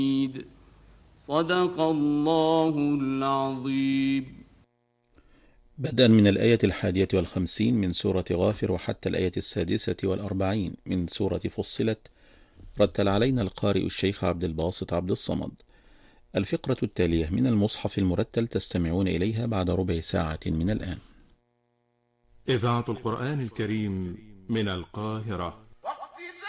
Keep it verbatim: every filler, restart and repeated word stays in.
صدق الله العظيم. بدءا من الآية الحادية والخمسين من سورة غافر وحتى الآية السادسة والأربعين من سورة فصلت، رتل علينا القارئ الشيخ عبد الباسط عبد الصمد. الفقرة التالية من المصحف المرتل تستمعون إليها بعد ربع ساعة من الآن. إذاعة القرآن الكريم من القاهرة.